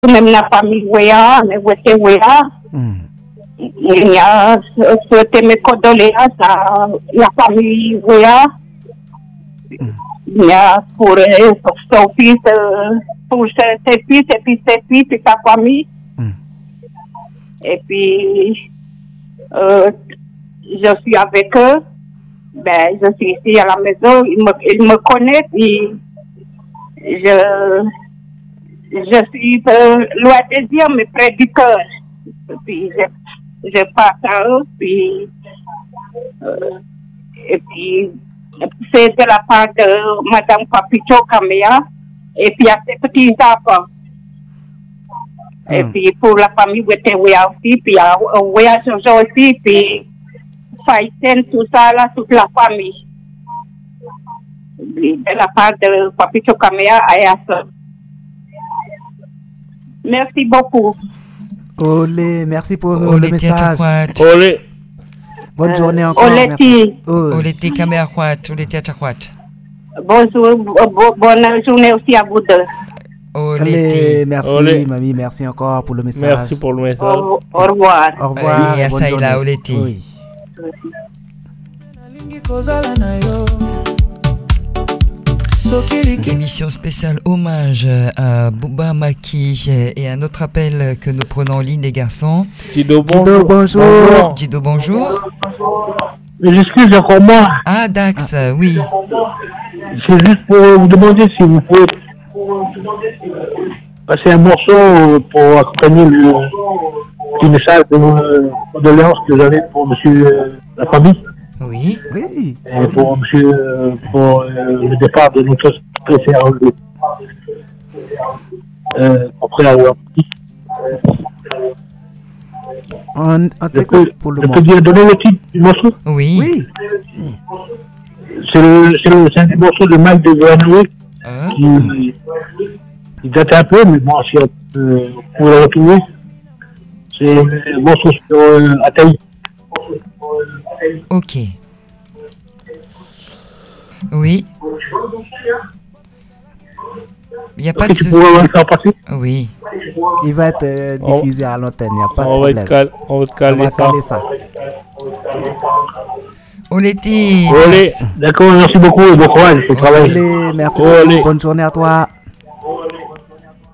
même la famille Wea, mais Wete Wea. Il y a souhaité mes condoléances à la famille Wea. Il y a pour son fils, pour ses fils et puis ses filles et sa famille. Et puis, je suis avec eux. Ben, je suis ici à la maison. Ils me connaissent. Puis je suis loin des yeux, mais près du cœur. Puis je passe à eux. Puis, et puis, c'est de la part de Madame Papicho Kamea. Et puis, à ses petits enfants. Et puis, pour la famille Wetewea aussi. Puis, à Wea Jojo aussi. Puis, Faïten, tout ça, là, toute la famille. De la part de Papicho Kamea à Yassa. Merci beaucoup. Olé, merci pour le message. Olé. Bonne journée encore. Oleti. Oleti Kamea Kwat, Oleti Achakwat. Bonjour, bonne journée aussi à vous deux. Olé, merci mamie, merci encore pour le message. Merci pour le message. Au revoir. Au revoir. Et à ça, il a Oleti. Oui. Émission spéciale hommage à Bouba Maki et un autre appel que nous prenons en ligne, les garçons. Dido, bonjour. Dido, bonjour. J'excuse encore moi. Ah, Dax, oui. C'est juste pour vous demander si vous pouvez passer un morceau pour accompagner le petit message de condoléances que j'avais pour monsieur la famille. Oui. Oui. Et pour monsieur, pour le départ de notre préféré, après avoir dit. On t'écoute pour le morceau. morceau. Je peux donner le titre du morceau? Oui. Oui. C'est un des morceaux de Mike de Vanaway qui date un peu, mais bon, si on peut le retrouver, c'est un morceau sur Ataï. Ok. Oui. Il n'y a pas de Tu souci. pourrais le faire passer? Oui. Il va être diffusé à l'antenne, il n'y a pas de problème. On va te caler ça. Oleti. Olé. D'accord, merci beaucoup et bon courage, c'est le travail. Olé, merci beaucoup. Bonne journée à toi.